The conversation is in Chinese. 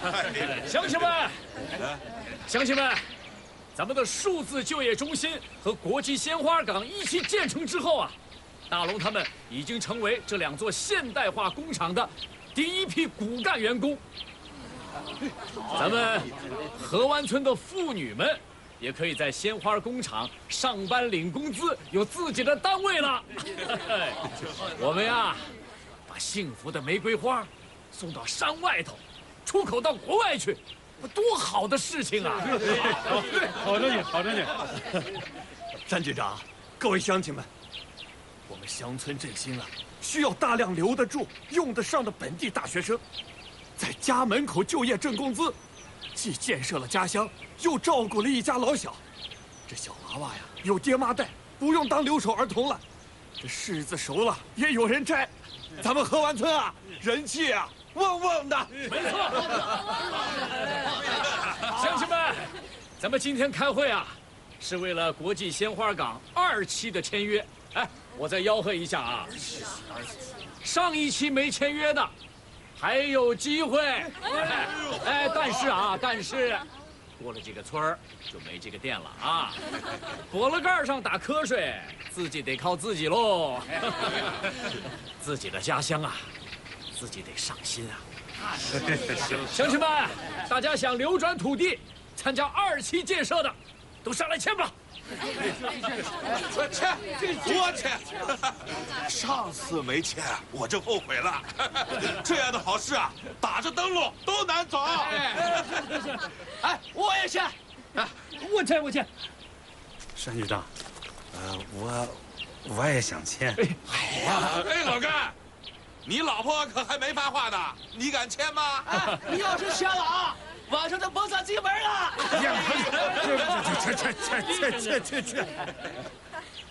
乡亲们，乡亲们，咱们的数字就业中心和国际鲜花港一起建成之后啊，大龙他们已经成为这2座现代化工厂的第一批骨干员工。咱们河湾村的妇女们也可以在鲜花工厂上班领工资，有自己的单位了。我们呀，把幸福的玫瑰花送到山外头，出口到国外去，多好的事情啊！ 好着呢，好着呢。 单局长，各位乡亲们，我们乡村振兴啊，需要大量留得住、用得上的本地大学生，在家门口就业挣工资，既建设了家乡，又照顾了一家老小。这小娃娃呀，有爹妈带，不用当留守儿童了。这柿子熟了，也有人摘。咱们河湾村啊，人气啊，旺旺的。 没错。乡亲们，咱们今天开会啊，是为了国际鲜花港2期的签约。哎，我再吆喝一下啊，上1期没签约的，还有机会。哎，但是，过了这个村儿就没这个店了啊！脖子盖上打瞌睡，自己得靠自己喽。自己的家乡啊，自己得上心啊！乡亲们，大家想流转土地、参加2期建设的，都上来签吧！ 签，我签。上次没签，我就后悔了。这样的好事啊，打着灯笼都难走。 哎，我也签。 我签。 单局长，我也想签。 哎，老干，你老婆可还没发话呢，你敢签吗？ 哎，你要是签了啊，晚上就甭上进门了。 去。